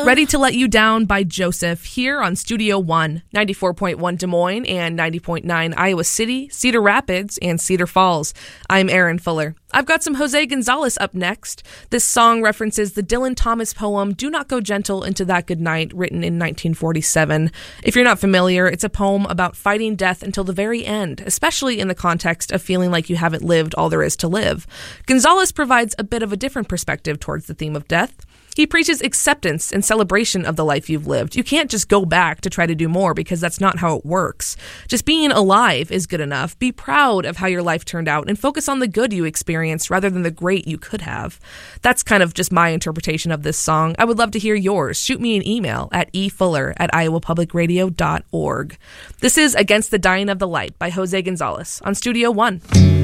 Ready to Let You Down by Joseph here on Studio One, 94.1 Des Moines and 90.9 Iowa City, Cedar Rapids, and Cedar Falls. I'm Aaron Fuller. I've got some Jose Gonzalez up next. This song references the Dylan Thomas poem Do Not Go Gentle Into That Good Night, written in 1947. If you're not familiar, it's a poem about fighting death until the very end, especially in the context of feeling like you haven't lived all there is to live. Gonzalez provides a bit of a different perspective towards the theme of death. He preaches acceptance and celebration of the life you've lived. You can't just go back to try to do more because that's not how it works. Just being alive is good enough. Be proud of how your life turned out and focus on the good you experienced rather than the great you could have. That's kind of just my interpretation of this song. I would love to hear yours. Shoot me an email at efuller@iowapublicradio.org. This is Against the Dying of the Light by Jose Gonzalez on Studio One.